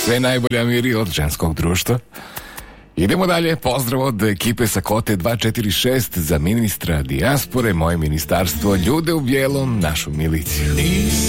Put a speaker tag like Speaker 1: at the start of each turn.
Speaker 1: Sve najbolje, Amiri, od ženskog društva. Idemo dalje, pozdrav od ekipe sa Kote 246 za ministra dijaspore, moje ministarstvo, ljude u bijelom, našu miliciju.